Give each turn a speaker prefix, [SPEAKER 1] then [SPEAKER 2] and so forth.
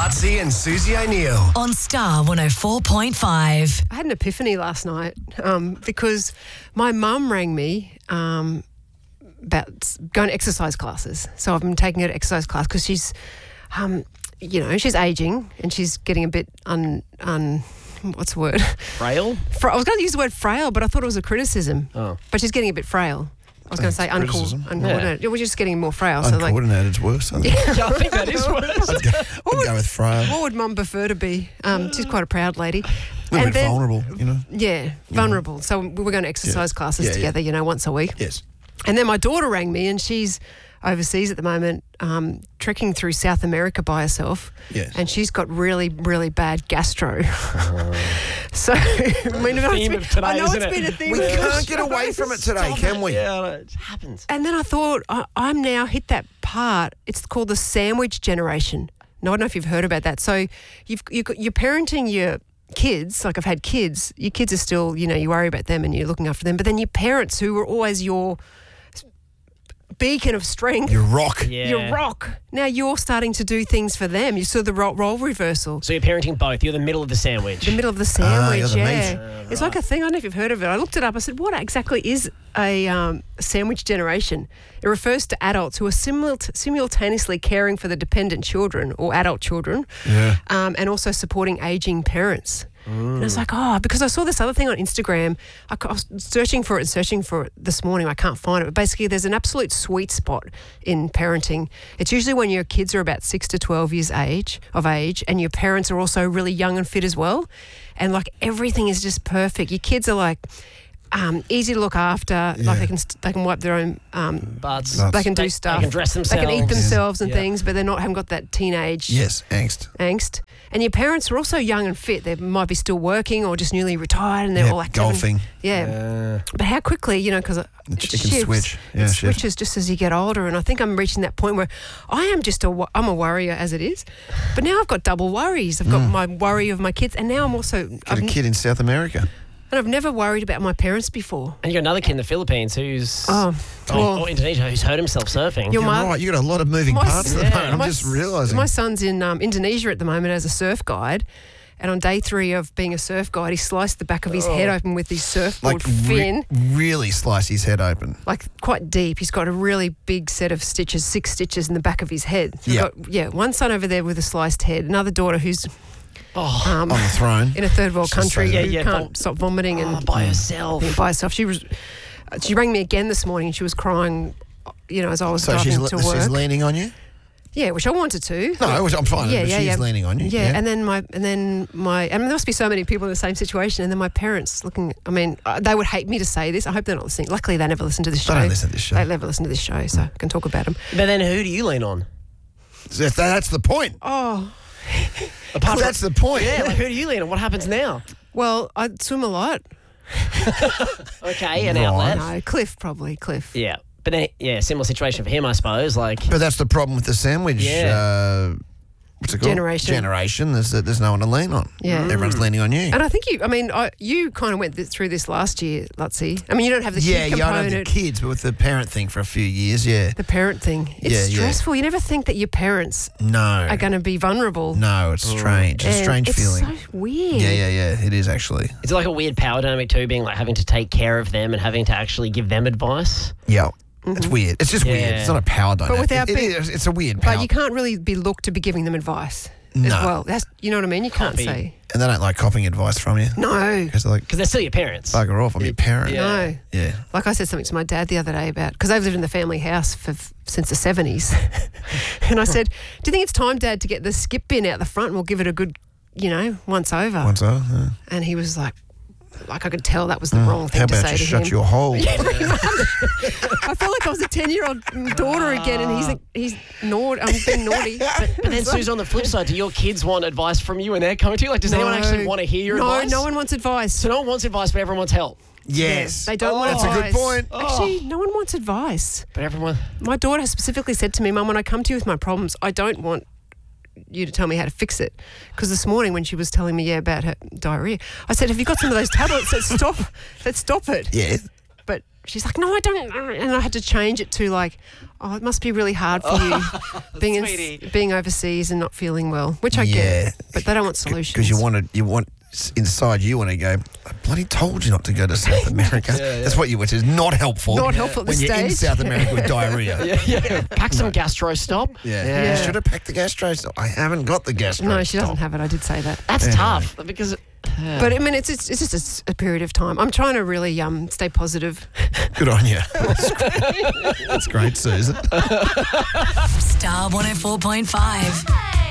[SPEAKER 1] Lutzi and Susie O'Neill.
[SPEAKER 2] On Star 104.5.
[SPEAKER 3] I had an epiphany last night because my mum rang me about going to exercise classes. So I've been taking her to exercise class because she's, she's aging and she's getting a bit what's the word?
[SPEAKER 4] Frail?
[SPEAKER 3] I was going to use the word frail, but I thought it was a criticism.
[SPEAKER 4] Oh.
[SPEAKER 3] But she's getting a bit frail. I was going to say uncoordinated. We're just getting more frail.
[SPEAKER 5] Uncoordinated's worse. I think.
[SPEAKER 4] Yeah, I think that is worse.
[SPEAKER 5] I'd go with frail.
[SPEAKER 3] What would Mum prefer to be? She's quite a proud lady.
[SPEAKER 5] A little bit vulnerable,
[SPEAKER 3] Yeah, vulnerable. So we were going to exercise classes together, once a week.
[SPEAKER 5] Yes.
[SPEAKER 3] And then my daughter rang me, and she's overseas at the moment, trekking through South America by herself.
[SPEAKER 5] Yes.
[SPEAKER 3] And she's got really, really bad gastro. So,
[SPEAKER 4] Theme of today,
[SPEAKER 3] I know
[SPEAKER 4] isn't
[SPEAKER 3] it's been
[SPEAKER 4] it?
[SPEAKER 3] a theme.
[SPEAKER 5] We
[SPEAKER 3] of
[SPEAKER 5] can't get away from it today, can we?
[SPEAKER 4] Yeah, it happens.
[SPEAKER 3] And then I thought, I'm now hit that part. It's called the sandwich generation. Now, I don't know if you've heard about that. So you're parenting your kids, like I've had kids. Your kids are still, you worry about them and you're looking after them. But then your parents, who were always your beacon of strength.
[SPEAKER 5] Your rock.
[SPEAKER 4] Yeah.
[SPEAKER 3] Your rock. Now you're starting to do things for them. You saw the role reversal.
[SPEAKER 4] So you're parenting both. You're the middle of the sandwich.
[SPEAKER 3] The middle of the sandwich,
[SPEAKER 5] you're the
[SPEAKER 3] yeah. It's like a thing. I don't know if you've heard of it. I looked it up. I said, what exactly is a sandwich generation? It refers to adults who are simultaneously caring for the dependent children or adult children and also supporting aging parents. And I was like, because I saw this other thing on Instagram. I was searching for it this morning. I can't find it. But basically, there's an absolute sweet spot in parenting. It's usually when your kids are about 6 to 12 years of age, and your parents are also really young and fit as well. And like everything is just perfect. Your kids are like easy to look after. Like they can wipe their own
[SPEAKER 4] Butts.
[SPEAKER 3] They can do stuff.
[SPEAKER 4] They can dress themselves.
[SPEAKER 3] They can eat themselves and things, but haven't got that teenage angst. And your parents are also young and fit. They might be still working or just newly retired, and they're all active.
[SPEAKER 5] Golfing.
[SPEAKER 3] But how quickly, because it
[SPEAKER 5] can switch.
[SPEAKER 3] It switches just as you get older. And I think I'm reaching that point where I am I'm a worrier as it is, but now I've got double worries. I've got my worry of my kids, and now I'm also
[SPEAKER 5] got a kid in South America.
[SPEAKER 3] And I've never worried about my parents before.
[SPEAKER 4] And you got another kid in the Philippines who's
[SPEAKER 3] or
[SPEAKER 4] Indonesia who's hurt himself surfing.
[SPEAKER 5] You're right. You got a lot of moving parts at the moment. I'm just realising.
[SPEAKER 3] My son's in Indonesia at the moment as a surf guide. And on day 3 of being a surf guide, he sliced the back of his head open with his surfboard fin.
[SPEAKER 5] Really slice his head open.
[SPEAKER 3] Like quite deep. He's got a really big set of stitches, 6 stitches in the back of his head. So one son over there with a sliced head, another daughter who's
[SPEAKER 5] on the throne
[SPEAKER 3] in a third world country who can't
[SPEAKER 4] but
[SPEAKER 3] stop vomiting and
[SPEAKER 4] by herself.
[SPEAKER 3] She rang me again this morning and she was crying, as I was driving to work.
[SPEAKER 5] So she's leaning on you?
[SPEAKER 3] Yeah, which I wanted to.
[SPEAKER 5] No, I'm fine. But she's leaning on you.
[SPEAKER 3] Yeah, and then there must be so many people in the same situation. And then my parents they would hate me to say this. I hope they're not listening. Luckily, they never listen to this show.
[SPEAKER 5] They don't listen to this show.
[SPEAKER 3] They never listen to this show, so I can talk about them.
[SPEAKER 4] But then who do you lean on?
[SPEAKER 5] That's the point.
[SPEAKER 3] Oh.
[SPEAKER 5] That's the point.
[SPEAKER 4] Yeah, who do you lean on? What happens now?
[SPEAKER 3] Well, I swim a lot.
[SPEAKER 4] Okay, an outlet.
[SPEAKER 3] No, Cliff.
[SPEAKER 4] Yeah. But then, similar situation for him, I suppose.
[SPEAKER 5] But that's the problem with the sandwich. What's it called? Generation. There's no one to lean on.
[SPEAKER 3] Yeah.
[SPEAKER 5] Everyone's leaning on you.
[SPEAKER 3] And I think you kind of went through this last year, Lutzi. You don't have the kid component.
[SPEAKER 5] Yeah, I don't have the kids, but with the parent thing for a few years,
[SPEAKER 3] The parent thing. It's stressful. You never think that your parents are going to be vulnerable.
[SPEAKER 5] No, it's strange. It's a strange feeling.
[SPEAKER 3] It's so weird.
[SPEAKER 5] Yeah. It is actually.
[SPEAKER 4] Is it like a weird power dynamic too, being like having to take care of them and having to actually give them advice?
[SPEAKER 5] Yeah. It's weird. It's just weird. It's not a power dynamic.
[SPEAKER 3] But
[SPEAKER 5] it's a weird power.
[SPEAKER 3] But you can't really be looked to be giving them advice.
[SPEAKER 5] No.
[SPEAKER 3] As well. You know what I mean? You can't say.
[SPEAKER 5] And they don't like copying advice from you.
[SPEAKER 3] No.
[SPEAKER 5] Because
[SPEAKER 4] they're still your parents.
[SPEAKER 5] Bugger off, I'm your parent.
[SPEAKER 3] No.
[SPEAKER 5] Yeah.
[SPEAKER 3] Like I said something to my dad the other day about, because they've lived in the family house since the 70s. And I said, do you think it's time, Dad, to get the skip bin out the front and we'll give it a good, once over?
[SPEAKER 5] Once over, yeah.
[SPEAKER 3] And he was like I could tell that was the wrong thing to say to him.
[SPEAKER 5] How about you shut your hole?
[SPEAKER 3] I felt like I was a 10-year-old daughter again, and he's naughty. I'm being naughty.
[SPEAKER 4] But then, Suze, on the flip side, do your kids want advice from you when they're coming to you? Like, does anyone actually want to hear your advice?
[SPEAKER 3] No one wants advice.
[SPEAKER 4] So no one wants advice, but everyone wants help.
[SPEAKER 5] Yes.
[SPEAKER 3] They don't want advice.
[SPEAKER 5] That's a good point.
[SPEAKER 3] Actually, no one wants advice.
[SPEAKER 4] But everyone...
[SPEAKER 3] My daughter has specifically said to me, Mum, when I come to you with my problems, I don't want you to tell me how to fix it. Because this morning when she was telling me about her diarrhea, I said, have you got some of those tablets that stop it?
[SPEAKER 5] Yeah.
[SPEAKER 3] But she's like, no, I don't. And I had to change it to like, oh, it must be really hard for you being overseas and not feeling well, which I get. But they don't want solutions.
[SPEAKER 5] Because you want inside you want to go, I bloody told you not to go to South America. That's what you went to. It's not helpful.
[SPEAKER 3] Not helpful at this
[SPEAKER 5] when you're in
[SPEAKER 3] stage.
[SPEAKER 5] South America with diarrhea.
[SPEAKER 4] Pack some Gastro Stop.
[SPEAKER 5] Yeah. You should have packed the Gastro Stop. I haven't got the Gastro
[SPEAKER 3] No, she
[SPEAKER 5] Stop.
[SPEAKER 3] doesn't have it. I did say that.
[SPEAKER 4] That's tough because.
[SPEAKER 3] But I mean, it's just a period of time. I'm trying to really stay positive.
[SPEAKER 5] Good on you. That's great, Susan.
[SPEAKER 2] Star 104.5.